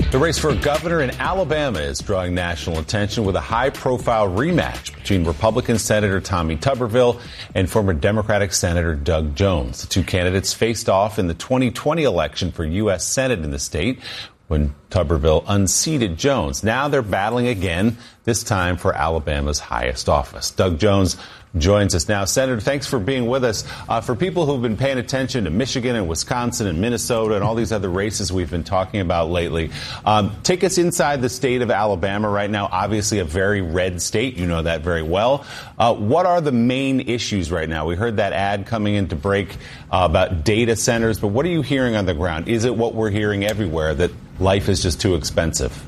The race for governor in Alabama is drawing national attention with a high-profile rematch between Republican Senator Tommy Tuberville and former Democratic Senator Doug Jones. The two candidates faced off in the 2020 election for U.S. Senate in the state when Tuberville unseated Jones. Now they're battling again, this time for Alabama's highest office. Doug Jones joins us now. Senator, thanks for being with us. For people who've been paying attention to Michigan and Wisconsin and Minnesota and all these other races we've been talking about lately, take us inside the state of Alabama right now, obviously a very red state. You know that very well. What are the main issues right now? We heard that ad coming in to break about data centers, but what are you hearing on the ground? Is it what we're hearing everywhere, that life is just too expensive?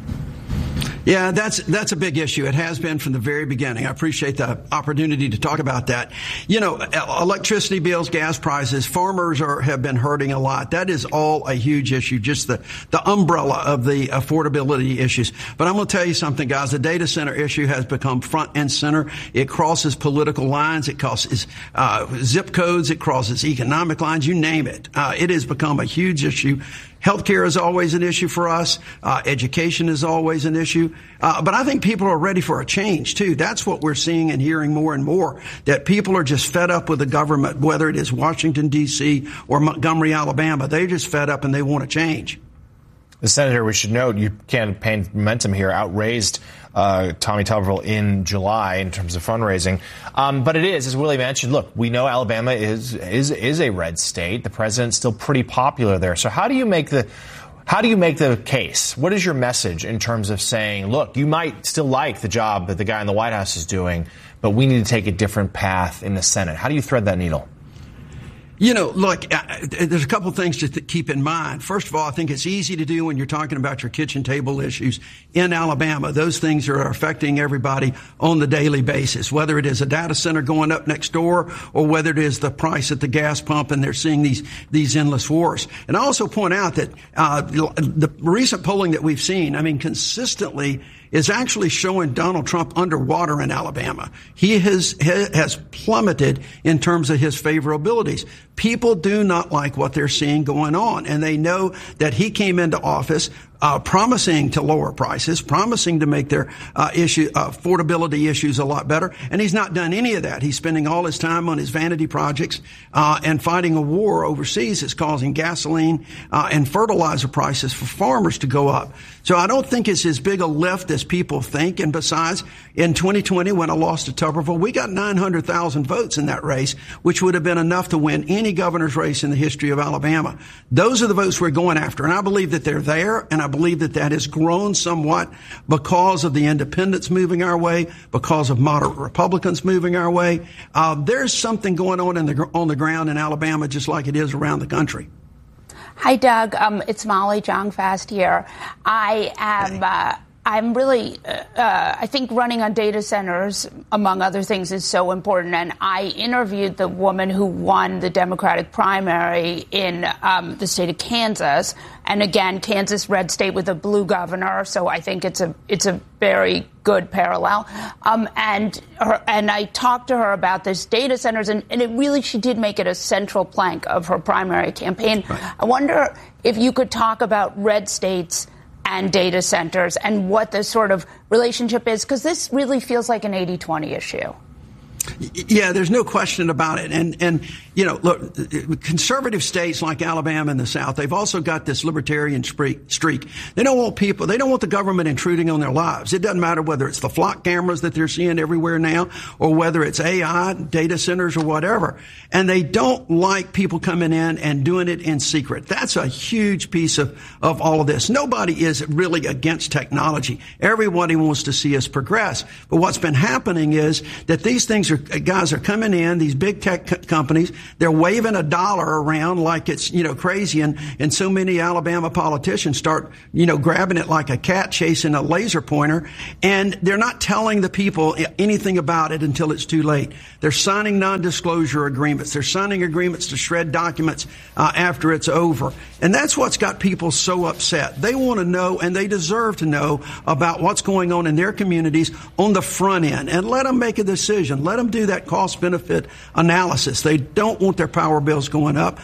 Yeah, that's a big issue. It has been from the very beginning. I appreciate the opportunity to talk about that. You know, electricity bills, gas prices, farmers have been hurting a lot. That is all a huge issue, just the umbrella of the affordability issues. But I'm going to tell you something, guys. The data center issue has become front and center. It crosses political lines. It crosses zip codes. It crosses economic lines. You name it. It has become a huge issue. Healthcare is always an issue for us. Education is always an issue. But I think people are ready for a change, too. That's what we're seeing and hearing more and more, that people are just fed up with the government, whether it is Washington, D.C. or Montgomery, Alabama. They're just fed up and they want to change. The Senator, we should note, your campaign momentum here outraised Tommy Tuberville in July in terms of fundraising. But it is, as Willie mentioned, look, we know Alabama is a red state. The president's still pretty popular there. So how do you make the case? What is your message in terms of saying, look, you might still like the job that the guy in the White House is doing, but we need to take a different path in the Senate? How do you thread that needle? You know, look, there's a couple things to keep in mind. First of all, I think it's easy to do when you're talking about your kitchen table issues in Alabama. Those things are affecting everybody on the daily basis, whether it is a data center going up next door or whether it is the price at the gas pump, and they're seeing these endless wars. And I also point out that the recent polling that we've seen, I mean, consistently is actually showing Donald Trump underwater in Alabama. He has plummeted in terms of his favorabilities. People do not like what they're seeing going on, and they know that he came into office promising to lower prices, promising to make their affordability issues a lot better, and he's not done any of that. He's spending all his time on his vanity projects and fighting a war overseas that's causing gasoline and fertilizer prices for farmers to go up. So I don't think it's as big a lift as people think. And besides, in 2020, when I lost to Tuberville, we got 900,000 votes in that race, which would have been enough to win any governor's race in the history of Alabama. Those are the votes we're going after, and I believe that they're there, and I believe that has grown somewhat because of the independents moving our way, because of moderate Republicans moving our way. There's something going on on the ground in Alabama, just like it is around the country. Hi, Doug. It's Molly Jong-Fast here. I'm really, I think running on data centers, among other things, is so important. And I interviewed the woman who won the Democratic primary in the state of Kansas. And again, Kansas, red state with a blue governor. So I think it's a very good parallel. And I talked to her about this data centers, and it really, she did make it a central plank of her primary campaign. Right. I wonder if you could talk about red states and data centers and what the sort of relationship is, because this really feels like an 80-20 issue. Yeah, there's no question about it. And you know, look, conservative states like Alabama and the South, they've also got this libertarian streak. They don't want the government intruding on their lives. It doesn't matter whether it's the flock cameras that they're seeing everywhere now or whether it's AI, data centers or whatever. And they don't like people coming in and doing it in secret. That's a huge piece of all of this. Nobody is really against technology. Everybody wants to see us progress. But what's been happening is that these guys are coming in, these big tech companies, they're waving a dollar around like it's, crazy. And so many Alabama politicians start, grabbing it like a cat chasing a laser pointer. And they're not telling the people anything about it until it's too late. They're signing non-disclosure agreements. They're signing agreements to shred documents after it's over. And that's what's got people so upset. They want to know, and they deserve to know, about what's going on in their communities on the front end. And let them make a decision. Let them do that cost-benefit analysis. They don't want their power bills going up.